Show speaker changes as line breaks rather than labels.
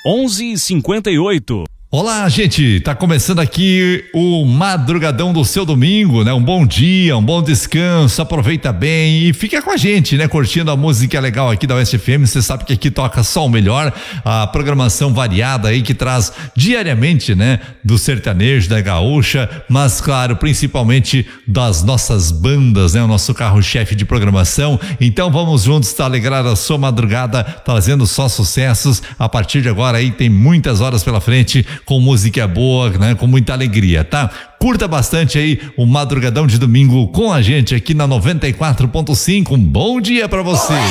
11h58.
Olá, gente, tá começando aqui o madrugadão do seu domingo, né? Um bom dia, um bom descanso, aproveita bem e fica com a gente, né? Curtindo a música legal aqui da Oeste FM. Você sabe que aqui toca só o melhor, a programação variada aí que traz diariamente, né? Do sertanejo, da gaúcha, mas claro, principalmente das nossas bandas, né? O nosso carro-chefe de programação. Então vamos juntos alegrar a sua madrugada, trazendo só sucessos. A partir de agora aí tem muitas horas pela frente, com música boa, né? Com muita alegria, tá? Curta bastante aí o madrugadão de domingo com a gente aqui na 94.5. Um bom dia pra você.